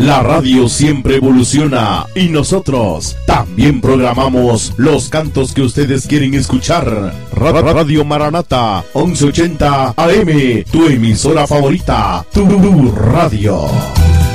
La radio siempre evoluciona y nosotros también programamos los cantos que ustedes quieren escuchar. Radio Maranata 1180 AM, tu emisora favorita, tu radio.